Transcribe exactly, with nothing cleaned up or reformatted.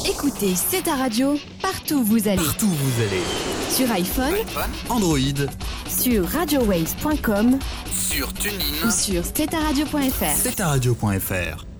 Écoutez, c'est ta radio, partout où vous allez. Partout où vous allez. Sur iPhone, iPhone, Android, sur radio waves point com, sur TuneIn ou sur c'est ta radio point f r. c'est ta radio point f r.